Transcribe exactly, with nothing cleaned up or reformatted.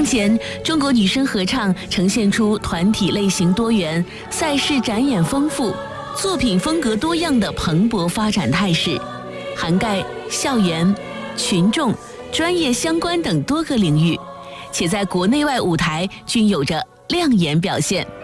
当前，中国女生合唱呈现出团体类型多元、赛事展演丰富、作品风格多样的蓬勃发展态势，涵盖校园、群众、专业相关等多个领域，且在国内外舞台均有着亮眼表现。